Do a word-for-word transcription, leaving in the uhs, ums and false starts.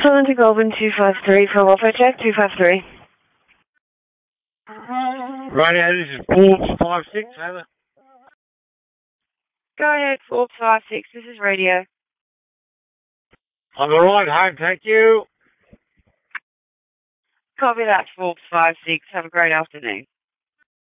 Southern to Goulburn two five three for welfare check two five three. Radio, this is Forbes five six, over. Go ahead, Forbes five six, this is radio. I'm alright, home, thank you. Copy that, Forbes five six. Have a great afternoon.